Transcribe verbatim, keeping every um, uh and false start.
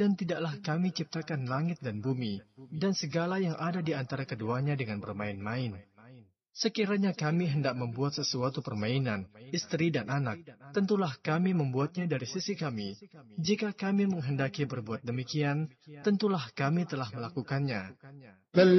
Dan tidaklah kami ciptakan langit dan bumi, dan segala yang ada di antara keduanya dengan bermain-main. Sekiranya kami hendak membuat sesuatu permainan, istri dan anak, tentulah kami membuatnya dari sisi kami. Jika kami menghendaki berbuat demikian, tentulah kami telah melakukannya.